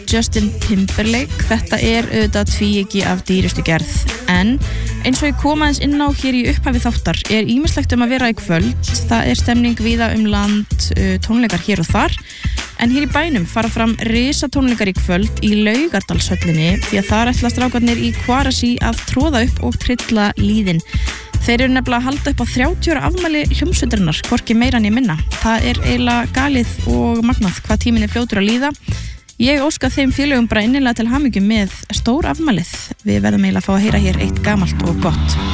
Justin Timberlake. Þetta auðvitað tvíeyki af dýrustu gerð, en eins og ég kom aðeins inn á hér í upphafi þáttar ýmislegt að vera í kvöld. Það stemning víða land, tónleikar hér og þar, en hér í bænum fara fram risatónleikar í kvöld í Laugardalshöllinni, því að þar ætla strákarnir í Kvarasi að tróða upp og trilla líðin. Þeir eru nefnilega að halda upp á 30 ára afmæli hljómsveitarinnar, hvorki meira né minna. Það eiginlega galið og magnað hvað tíminn fljótur að líða. Ég óska þeim félögum bara innilega til hamingju með stór afmælið. Við verðum eiginlega að fá að heyra hér eitt gamalt og gott.